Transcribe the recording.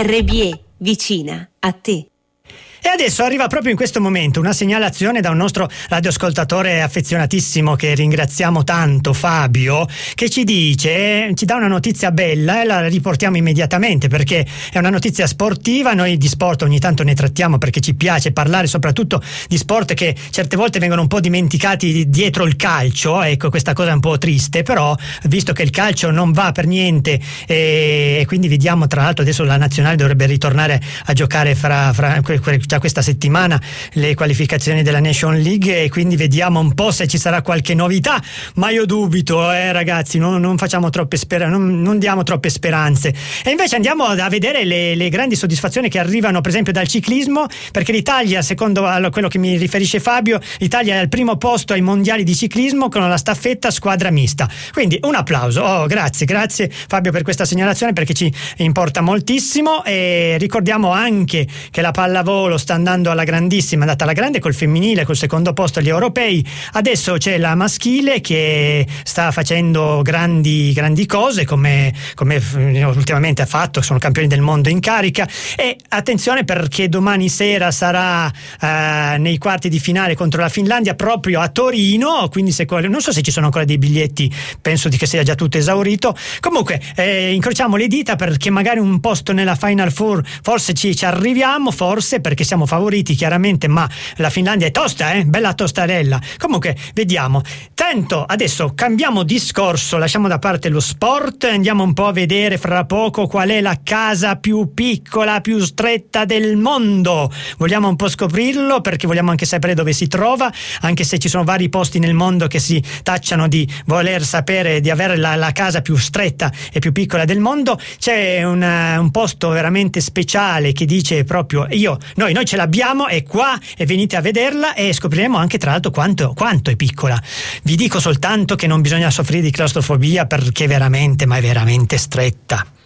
RBE, vicina a te. E adesso arriva proprio in questo momento una segnalazione da un nostro radioascoltatore affezionatissimo che ringraziamo tanto, Fabio, che ci dà una notizia bella e la riportiamo immediatamente perché è una notizia sportiva. Noi di sport ogni tanto ne trattiamo perché ci piace parlare soprattutto di sport che certe volte vengono un po' dimenticati dietro il calcio. Ecco, questa cosa è un po' triste, però visto che il calcio non va per niente e quindi vediamo, tra l'altro adesso la nazionale dovrebbe ritornare a giocare fra già questa settimana le qualificazioni della Nation League, e quindi vediamo un po' se ci sarà qualche novità, ma io dubito, ragazzi, non facciamo troppe non diamo troppe speranze. E invece andiamo a vedere le grandi soddisfazioni che arrivano per esempio dal ciclismo, perché l'Italia, secondo quello che mi riferisce Fabio, l'Italia è al primo posto ai mondiali di ciclismo con la staffetta squadra mista, quindi un applauso. Grazie Fabio per questa segnalazione, perché ci importa moltissimo. E ricordiamo anche che la pallavolo sta andando alla grandissima, è andata alla grande col femminile, col secondo posto agli europei. Adesso c'è la maschile che sta facendo grandi cose come ultimamente ha fatto, sono campioni del mondo in carica. E attenzione, perché domani sera sarà nei quarti di finale contro la Finlandia proprio a Torino, quindi non so se ci sono ancora dei biglietti, penso di che sia già tutto esaurito. Comunque incrociamo le dita perché magari un posto nella Final Four forse ci arriviamo, forse, perché siamo favoriti chiaramente, ma la Finlandia è tosta, bella tostarella. Comunque vediamo. Tanto adesso cambiamo discorso, lasciamo da parte lo sport, andiamo un po' a vedere fra poco qual è la casa più piccola, più stretta del mondo. Vogliamo un po' scoprirlo, perché vogliamo anche sapere dove si trova, anche se ci sono vari posti nel mondo che si tacciano di voler sapere di avere la casa più stretta e più piccola del mondo. C'è un posto veramente speciale che dice proprio noi ce l'abbiamo, è qua, e venite a vederla e scopriremo anche tra l'altro quanto è piccola. Vi dico soltanto che non bisogna soffrire di claustrofobia, perché veramente, ma è veramente stretta.